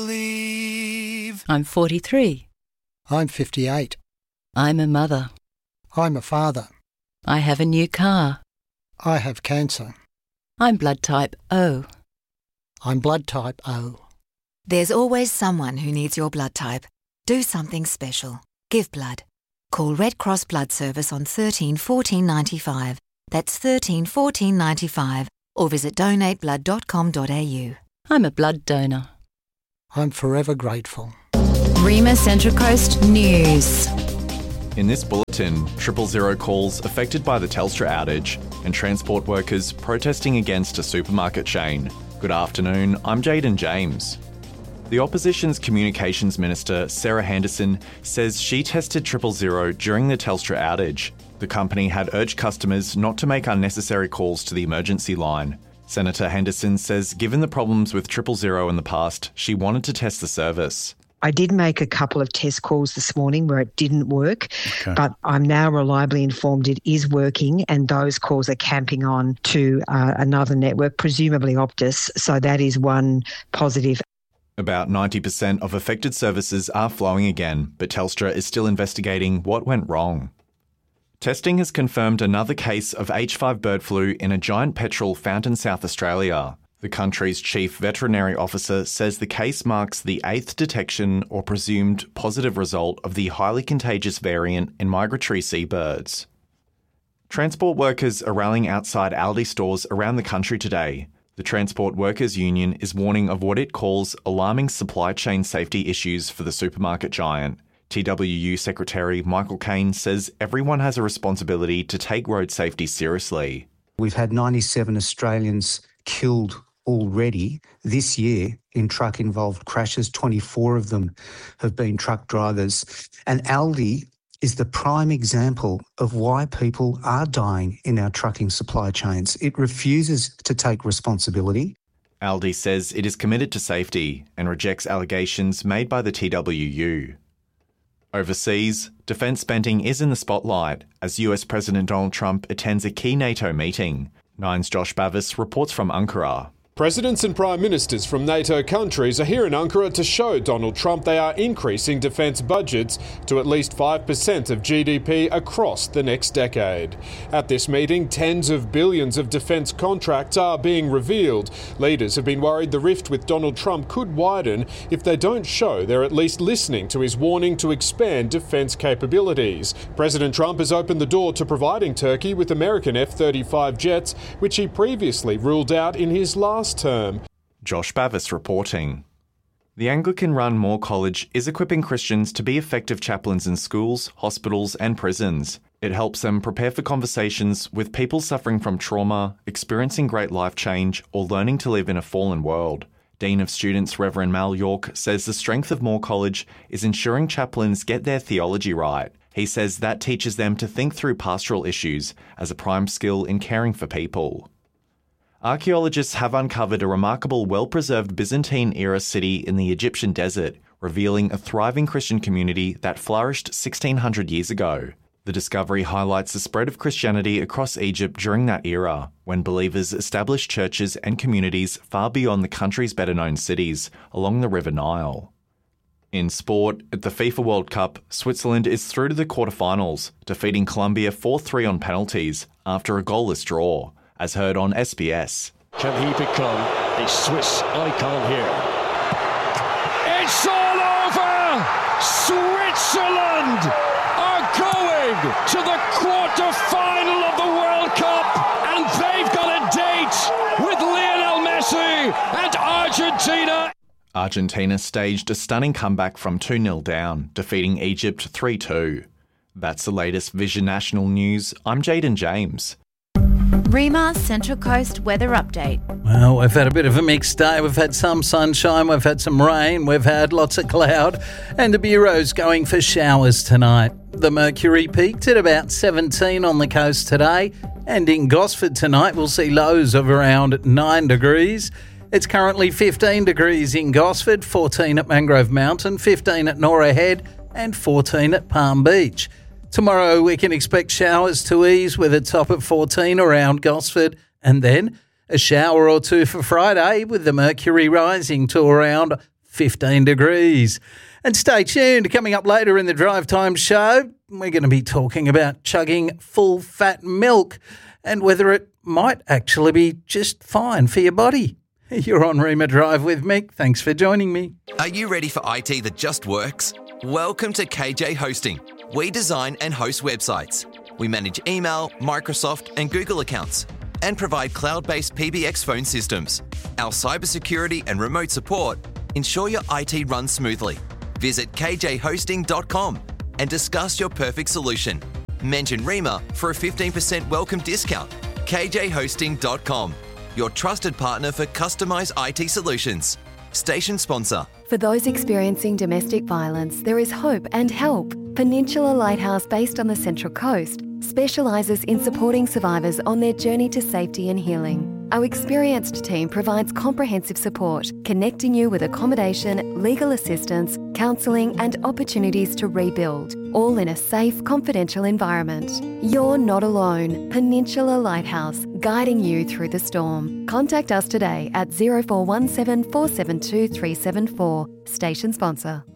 I'm 43. I'm 58. I'm a mother. I'm a father. I have a new car. I have cancer. I'm blood type O. I'm blood type O. There's always someone who needs your blood type. Do something special. Give blood. Call Red Cross Blood Service on 13 14 95. That's 13 14 95. Or visit donateblood.com.au. I'm a blood donor. I'm forever grateful. Rima Central Coast News. In this bulletin, 000 calls affected by the Telstra outage and transport workers protesting against a supermarket chain. Good afternoon, I'm Jaden James. The Opposition's Communications Minister, Sarah Henderson, says she tested 000 during the Telstra outage. The company had urged customers not to make unnecessary calls to the emergency line. Senator Henderson says given the problems with 000 in the past, she wanted to test the service. I did make a couple of test calls this morning where it didn't work, but I'm now reliably informed it is working and those calls are camping on to another network, presumably Optus, so that is one positive. About 90% of affected services are flowing again, but Telstra is still investigating what went wrong. Testing has confirmed another case of H5 bird flu in a giant petrel found in South Australia. The country's chief veterinary officer says the case marks the 8th detection or presumed positive result of the highly contagious variant in migratory seabirds. Transport workers are rallying outside Aldi stores around the country today. The Transport Workers Union is warning of what it calls alarming supply chain safety issues for the supermarket giant. TWU Secretary Michael Caine says everyone has a responsibility to take road safety seriously. We've had 97 Australians killed already this year in truck-involved crashes. 24 of them have been truck drivers. And Aldi is the prime example of why people are dying in our trucking supply chains. It refuses to take responsibility. Aldi says it is committed to safety and rejects allegations made by the TWU. Overseas, defence spending is in the spotlight as US President Donald Trump attends a key NATO meeting. Nine's Josh Bavis reports from Ankara. Presidents and prime ministers from NATO countries are here in Ankara to show Donald Trump they are increasing defence budgets to at least 5% of GDP across the next decade. At this meeting, tens of billions of defence contracts are being revealed. Leaders have been worried the rift with Donald Trump could widen if they don't show they're at least listening to his warning to expand defence capabilities. President Trump has opened the door to providing Turkey with American F-35 jets, which he previously ruled out in his last term. Josh Bavis reporting. The Anglican-run Moore College is equipping Christians to be effective chaplains in schools, hospitals and prisons. It helps them prepare for conversations with people suffering from trauma, experiencing great life change or learning to live in a fallen world. Dean of Students Reverend Mal York says the strength of Moore College is ensuring chaplains get their theology right. He says that teaches them to think through pastoral issues as a prime skill in caring for people. Archaeologists have uncovered a remarkable well-preserved Byzantine-era city in the Egyptian desert, revealing a thriving Christian community that flourished 1600 years ago. The discovery highlights the spread of Christianity across Egypt during that era, when believers established churches and communities far beyond the country's better-known cities, along the River Nile. In sport, at the FIFA World Cup, Switzerland is through to the quarterfinals, defeating Colombia 4-3 on penalties after a goalless draw. As heard on SBS. Can he become a Swiss icon here? It's all over! Switzerland are going to the quarter-final of the World Cup and they've got a date with Lionel Messi and Argentina. Argentina staged a stunning comeback from 2-0 down, defeating Egypt 3-2. That's the latest Vision National News. I'm Jaden James. Rima Central Coast weather update. Well, we've had a bit of a mixed day. We've had some sunshine, we've had some rain, we've had lots of cloud, and the Bureau's going for showers tonight. The mercury peaked at about 17 on the coast today, and in Gosford tonight we'll see lows of around 9 degrees. It's currently 15 degrees in Gosford, 14 at Mangrove Mountain, 15 at Norah Head, and 14 at Palm Beach. Tomorrow we can expect showers to ease with a top of 14 around Gosford, and then a shower or two for Friday with the mercury rising to around 15 degrees. And stay tuned. Coming up later in the Drive Time show, we're going to be talking about chugging full fat milk and whether it might actually be just fine for your body. You're on Rima Drive with Mick. Thanks for joining me. Are you ready for IT that just works? Welcome to KJ Hosting. We design and host websites. We manage email, Microsoft and Google accounts and provide cloud-based PBX phone systems. Our cybersecurity and remote support ensure your IT runs smoothly. Visit kjhosting.com and discuss your perfect solution. Mention Rima for a 15% welcome discount. kjhosting.com, your trusted partner for customized IT solutions. Station sponsor. For those experiencing domestic violence, there is hope and help. Peninsula Lighthouse, based on the Central Coast, specialises in supporting survivors on their journey to safety and healing. Our experienced team provides comprehensive support, connecting you with accommodation, legal assistance, counselling and opportunities to rebuild, all in a safe, confidential environment. You're not alone. Peninsula Lighthouse, guiding you through the storm. Contact us today at 0417 472 374. Station sponsor.